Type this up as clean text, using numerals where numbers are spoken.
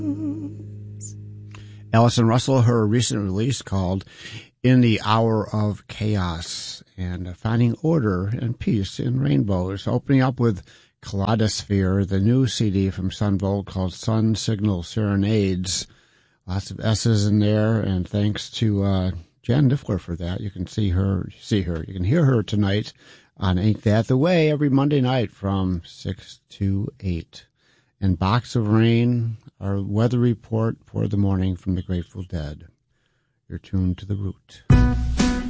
Allison Russell, her recent release called In the Hour of Chaos, and finding order and peace in rainbows. Opening up with Kaleidosphère, the new CD from Sunvolt called Sun Signal Serenades. Lots of S's in there, and thanks to Jan Niffler for that. You can you can hear her tonight on Ain't That the Way every Monday night from 6 to 8. And Box of Rain, our weather report for the morning from the Grateful Dead. You're tuned to The Root.